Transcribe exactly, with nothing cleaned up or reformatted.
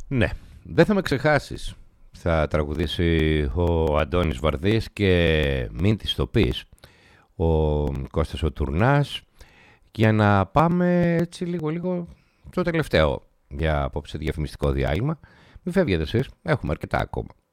Ναι, δεν θα με ξεχάσεις. Θα τραγουδήσει ο Αντώνης Βαρδής και μην της το πεις, ο Κώστας ο Τουρνάς, για να πάμε έτσι λίγο λίγο στο τελευταίο για απόψε διαφημιστικό διάλειμμα. Μην φεύγετε εσείς, έχουμε αρκετά ακόμα.